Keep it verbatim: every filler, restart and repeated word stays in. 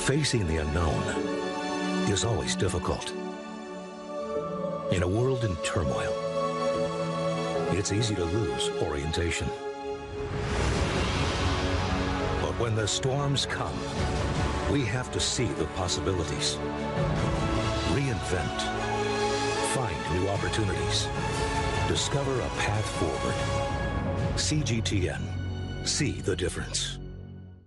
Facing the unknown is always difficult. In a world in turmoil, it's easy to lose orientation. But when the storms come, we have to see the possibilities, reinvent, find new opportunities, discover a path forward. C G T N. See the difference.